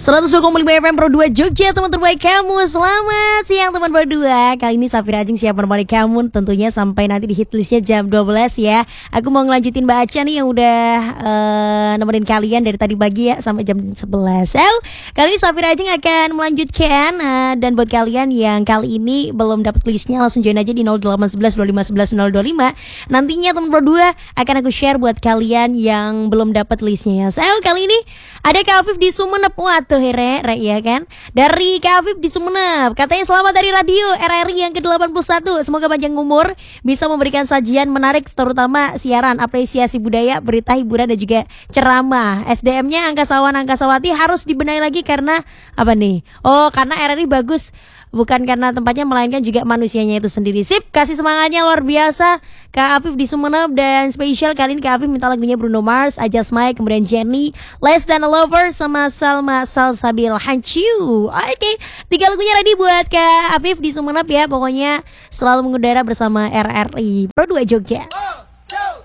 102,5 FM Pro 2 Jogja, teman terbaik kamu. Selamat siang teman Pro 2. Kali ini Safira Ajeng siap menemani kamu tentunya sampai nanti di hitlistnya jam 12 ya. Aku mau ngelanjutin baca nih yang udah nemenin kalian dari tadi pagi ya sampai jam 11. Kali ini Safira Ajeng akan melanjutkan dan buat kalian yang kali ini belum dapat listnya langsung join aja di 0811 2511 025. Nantinya teman Pro 2 akan aku share buat kalian yang belum dapat listnya ya. Kali ini ada Kak Afif di Sumeneb. Waduh re ya kan. Dari Kak Afif di Sumeneb, katanya selamat dari radio RRI yang ke-81. Semoga panjang umur, bisa memberikan sajian menarik, terutama siaran apresiasi budaya, berita hiburan dan juga ceramah. SDM-nya Angkasawan Angkasawati harus dibenahi lagi karena apa nih? Oh, karena RRI bagus, bukan karena tempatnya melainkan juga manusianya itu sendiri. Sip, kasih semangatnya luar biasa Kak Afif di Sumeneb. Dan spesial kali ini Kak Afif minta lagunya Bruno Mars, I Just Might, kemudian Jenny, Less Than a Lover, sama Salma Salsabil Hancu. Oke, 3 lagunya ready buat Kak Afif di Sumeneb ya. Pokoknya selalu mengudara bersama RRI Pro 2 Jogja.